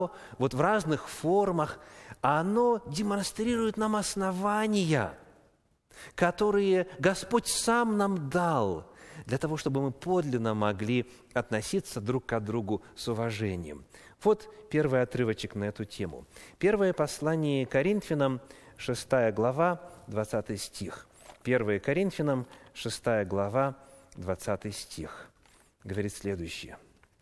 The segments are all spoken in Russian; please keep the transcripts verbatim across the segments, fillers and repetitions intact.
вот в разных формах, оно демонстрирует нам основания, которые Господь сам нам дал, для того, чтобы мы подлинно могли относиться друг к другу с уважением. Вот первый отрывочек на эту тему. Первое послание Коринфянам, шестая глава, двадцатый стих. Первое Коринфянам, шестая глава, двадцатый стих. Говорит следующее.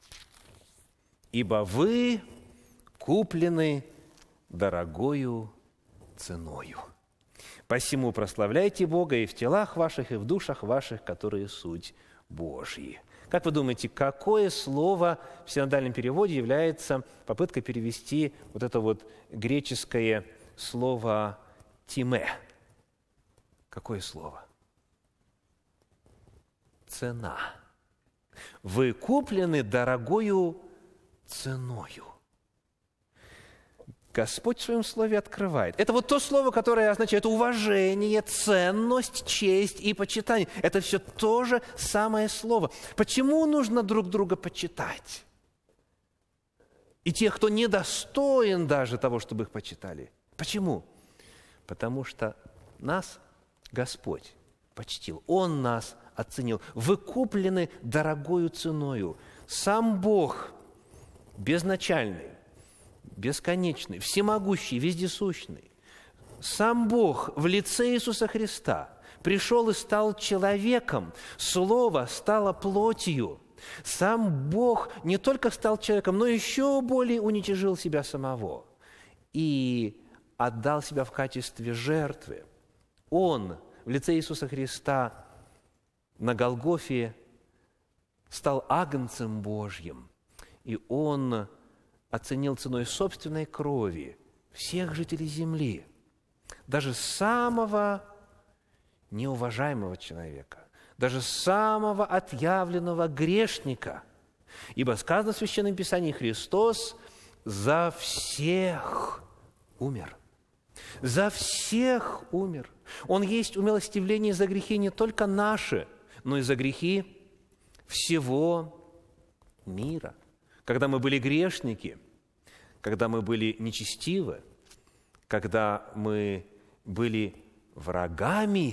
«Ибо вы куплены дорогою ценою. Посему прославляйте Бога и в телах ваших, и в душах ваших, которые суть Божьи». Как вы думаете, какое слово в синодальном переводе является попыткой перевести вот это вот греческое слово «тиме»? Какое слово? Цена. Вы куплены дорогою ценою. Господь в Своем Слове открывает. Это вот то слово, которое означает уважение, ценность, честь и почитание. Это все то же самое слово. Почему нужно друг друга почитать? И тех, кто недостоин даже того, чтобы их почитали. Почему? Потому что нас Господь почтил. Он нас оценил. Вы куплены дорогою ценою. Сам Бог безначальный, бесконечный, всемогущий, вездесущный. Сам Бог в лице Иисуса Христа пришел и стал человеком. Слово стало плотью. Сам Бог не только стал человеком, но еще более уничижил себя самого и отдал себя в качестве жертвы. Он в лице Иисуса Христа на Голгофе стал агнцем Божьим, и Он оценил ценой собственной крови всех жителей земли, даже самого неуважаемого человека, даже самого отъявленного грешника. Ибо сказано в Священном Писании, Христос за всех умер. За всех умер. Он есть умилостивление за грехи не только наши, но и за грехи всего мира. Когда мы были грешники, когда мы были нечестивы, когда мы были врагами,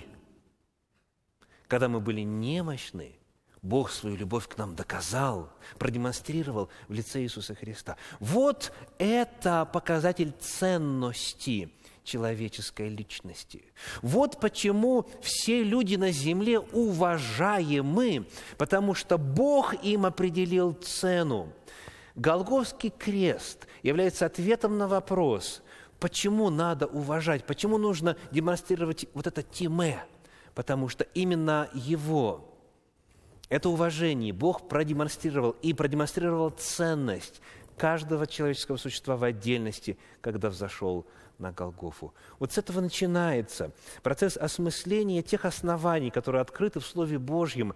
когда мы были немощны, Бог свою любовь к нам доказал, продемонстрировал в лице Иисуса Христа. Вот это показатель ценности человеческой личности. Вот почему все люди на земле уважаемы, потому что Бог им определил цену. Голгофский крест является ответом на вопрос, почему надо уважать, почему нужно демонстрировать вот это тиме, потому что именно его, это уважение Бог продемонстрировал и продемонстрировал ценность каждого человеческого существа в отдельности, когда взошел на Голгофу. Вот с этого начинается процесс осмысления тех оснований, которые открыты в Слове Божьем.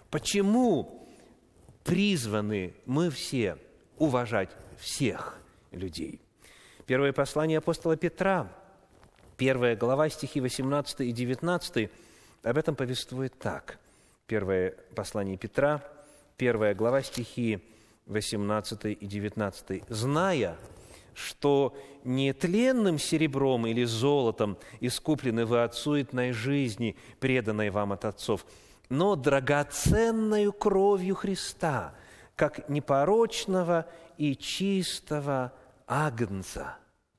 Почему призваны мы все уважать всех людей? Первое послание апостола Петра, первая глава, стихи восемнадцатый и девятнадцатый, об этом повествует так. Первое послание Петра, первая глава, стихи восемнадцатый и девятнадцатый. «Зная, что не тленным серебром или золотом искуплены вы от суетной жизни, преданной вам от отцов, но драгоценною кровью Христа, как непорочного и чистого агнца».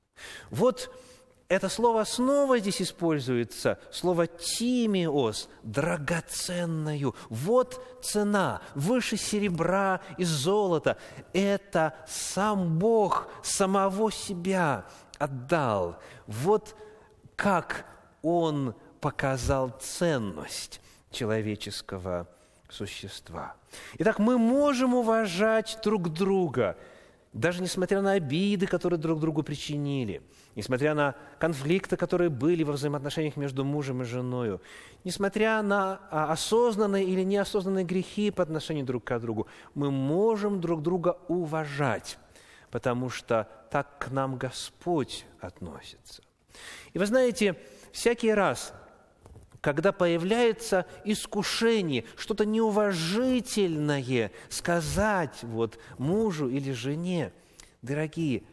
Вот это слово снова здесь используется, слово «тимиос», драгоценную. Вот цена, выше серебра и золота. Это сам Бог самого себя отдал. Вот как Он показал ценность человеческого существа. Итак, мы можем уважать друг друга, даже несмотря на обиды, которые друг другу причинили, несмотря на конфликты, которые были во взаимоотношениях между мужем и женой, несмотря на осознанные или неосознанные грехи по отношению друг к другу, мы можем друг друга уважать, потому что так к нам Господь относится. И вы знаете, всякий раз, когда появляется искушение, что-то неуважительное сказать вот мужу или жене, дорогие,